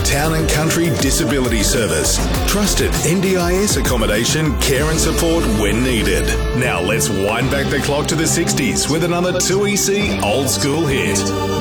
Town and Country Disability Service. Trusted NDIS accommodation, care and support when needed. Now let's wind back the clock to the 60s with another 2EC old school hit.